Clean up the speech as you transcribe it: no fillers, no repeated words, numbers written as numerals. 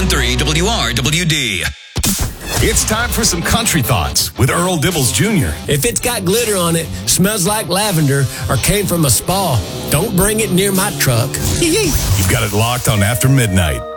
97.3 WRWD. It's time for some country thoughts with Earl Dibbles Jr. If it's got glitter on it, smells like lavender, or came from a spa, don't bring it near my truck. You've got it locked on After Midnight.